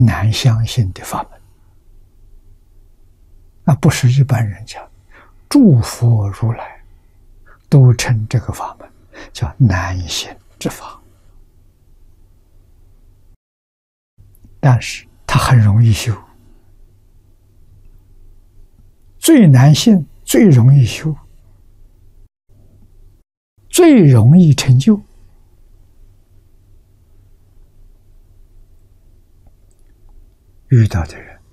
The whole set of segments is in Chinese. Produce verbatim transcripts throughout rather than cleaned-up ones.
难相信的法门。那不是一般人讲，诸佛如来都称这个法门叫难信之法。但是它很容易修，最难信、最容易修、最容易成就。遇到的人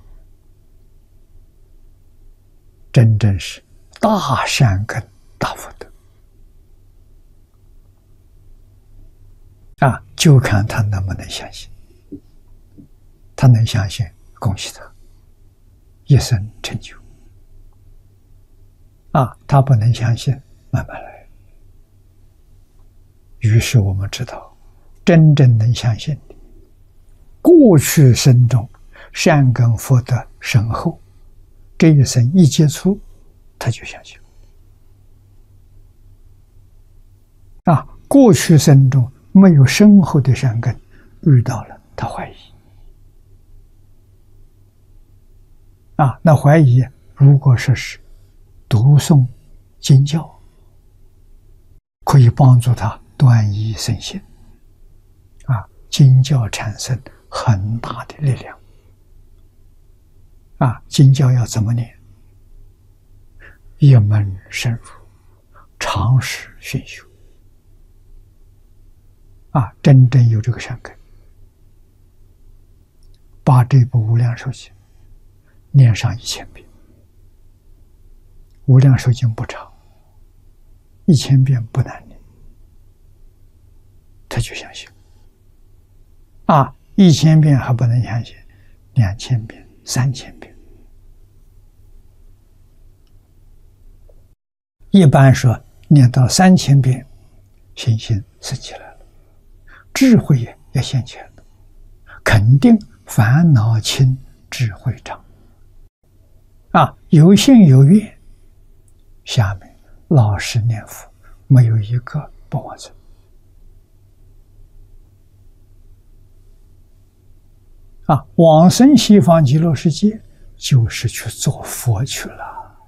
真正是大善根、大福德啊，就看他能不能相信。他能相信，恭喜他，一生成就。啊，他不能相信，慢慢来。于是我们知道，真正能相信的，过去生中善根福德深厚，这一生一接触，他就相信。啊，过去生中没有深厚的善根，遇到了他怀疑。啊，那怀疑如果说是读诵经教，可以帮助他断疑生信。啊，经教产生很大的力量。啊，经教要怎么念？一门深入，长时熏修。啊，真正有这个善根，把这部《无量寿经》念上一千遍。无量寿经不长，一千遍不难念，他就相信。啊，一千遍还不能相信，两千遍、三千遍。一般说念到三千遍，信心升起来了，智慧也也现起来了，肯定烦恼轻，智慧长。啊，有信有愿，下面老实念佛，没有一个不往生。啊，往生西方极乐世界，就是去做佛去了。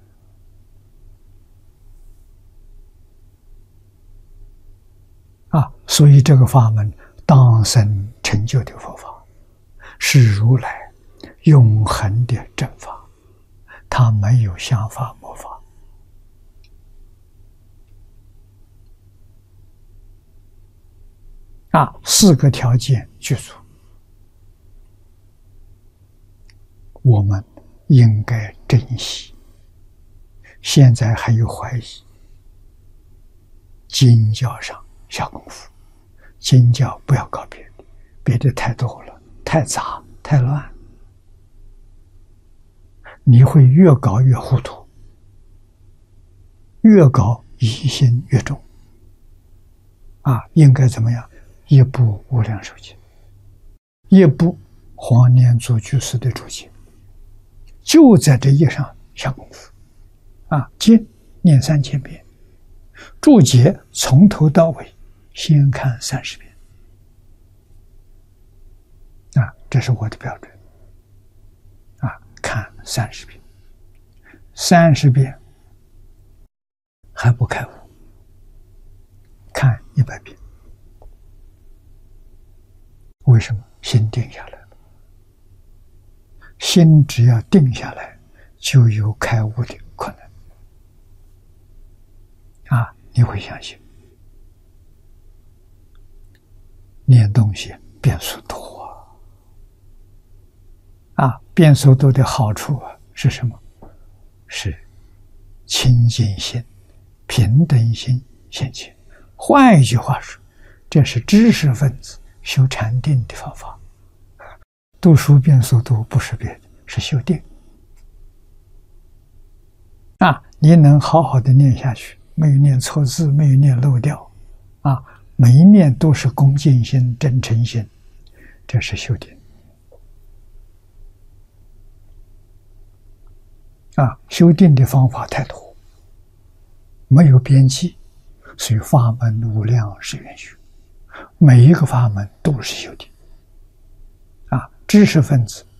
啊，所以这个法门当生成就的佛法，是如来永恒的正法。他没有相法魔法。啊，四个条件具足，我们应该珍惜。现在还有怀疑，经教上下功夫，经教不要搞别的，别的太多了，太杂太乱。你会越搞越糊涂，越搞疑心越重。啊，应该怎么样？一部无量寿经，一部黄念祖居士的注解，就在这一上下功夫。啊，经念三千遍，注解从头到尾先看三十遍。啊，这是我的标准。啊，看三十遍，三十遍还不开悟，看一百遍。为什么？心定下来了。心只要定下来，就有开悟的可能。啊，你会相信。念东西变数多啊！啊，变数多的好处啊是什么？是清净心、平等心现前。换一句话说，这是知识分子修禅定的方法。读书变数多不是别的，是修定。啊，你能好好的念下去，没有念错字，没有念漏掉，啊，每一念都是恭敬心、真诚心，这是修定。啊，修定的方法太多，没有边际，所以法门无量是圆修，每一个法门都是修定。啊， 知识分子